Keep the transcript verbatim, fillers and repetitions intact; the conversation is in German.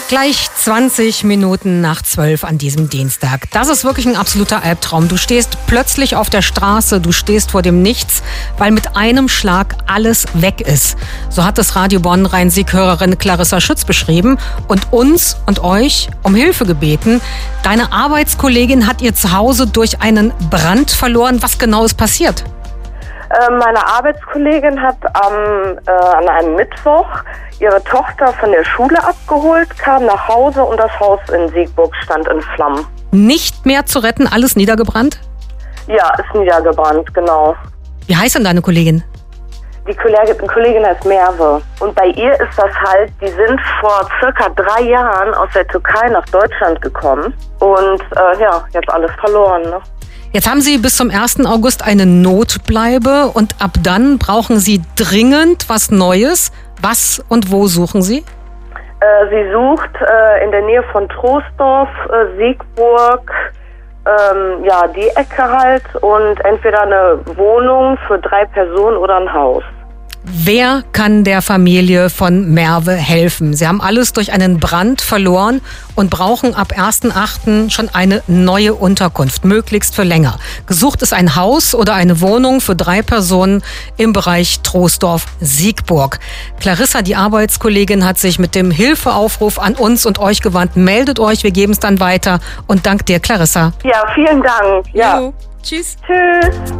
Gleich zwanzig Minuten nach zwölf an diesem Dienstag. Das ist wirklich ein absoluter Albtraum. Du stehst plötzlich auf der Straße, du stehst vor dem Nichts, weil mit einem Schlag alles weg ist. So hat es Radio Bonn Rhein-Sieg-Hörerin Clarissa Schütz beschrieben und uns und euch um Hilfe gebeten. Deine Arbeitskollegin hat ihr Zuhause durch einen Brand verloren. Was genau ist passiert? Meine Arbeitskollegin hat am, äh, an einem Mittwoch ihre Tochter von der Schule abgeholt, kam nach Hause und das Haus in Siegburg stand in Flammen. Nicht mehr zu retten, alles niedergebrannt? Ja, ist niedergebrannt, genau. Wie heißt denn deine Kollegin? Die Kollegin, Kollegin heißt Merve. Und bei ihr ist das halt, die sind vor circa drei Jahren aus der Türkei nach Deutschland gekommen und äh, ja, jetzt alles verloren, ne? Jetzt haben Sie bis zum ersten August eine Notbleibe und ab dann brauchen Sie dringend was Neues. Was und wo suchen Sie? Äh, sie sucht äh, in der Nähe von Troisdorf, äh, Siegburg, ähm, ja, die Ecke halt und entweder eine Wohnung für drei Personen oder ein Haus. Wer kann der Familie von Merve helfen? Sie haben alles durch einen Brand verloren und brauchen ab ersten achten schon eine neue Unterkunft, möglichst für länger. Gesucht ist ein Haus oder eine Wohnung für drei Personen im Bereich Troisdorf-Siegburg. Clarissa, die Arbeitskollegin, hat sich mit dem Hilfeaufruf an uns und euch gewandt. Meldet euch, wir geben es dann weiter und dank dir, Clarissa. Ja, vielen Dank. Ja. Jo. Tschüss. Tschüss.